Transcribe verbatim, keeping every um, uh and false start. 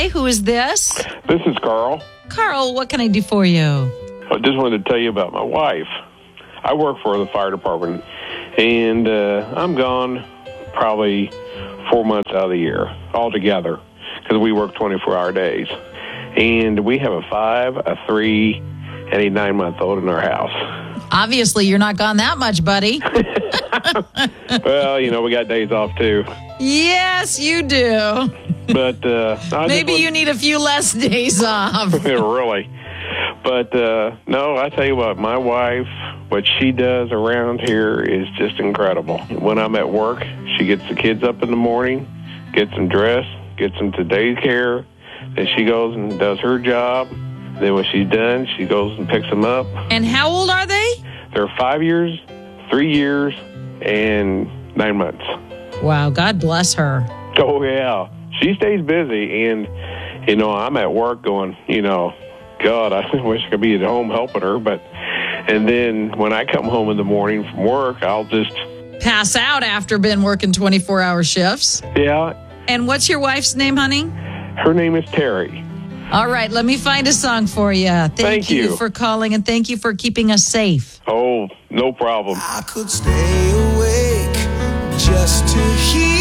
Hi, who is this? This is Carl. Carl, what can I do for you? I just wanted to tell you about my wife. I work for the fire department, and uh, I'm gone probably four months out of the year altogether because we work twenty-four hour days. And we have a five, a three, and a nine-month-old in our house. Obviously, you're not gone that much, buddy. Well, you know, we got days off, too. Yes, you do. But uh, I Maybe just you need a few less days off. really. But, uh, no, I tell you what, my wife, what she does around here is just incredible. When I'm at work, she gets the kids up in the morning, gets them dressed, gets them to daycare. Then she goes and does her job. Then when she's done, she goes and picks them up. And how old are they? They're five years, three years, and nine months. Wow, God bless her. Oh, yeah. She stays busy. And, you know, I'm at work going, you know, God, I wish I could be at home helping her. But, and then when I come home in the morning from work, I'll just pass out after been working twenty-four hour shifts. Yeah. And what's your wife's name, honey? Her name is Terry. All right, let me find a song for you. Thank, Thank you. you for calling, and thank you for keeping us safe. Oh, no problem. I could stay awake just to hear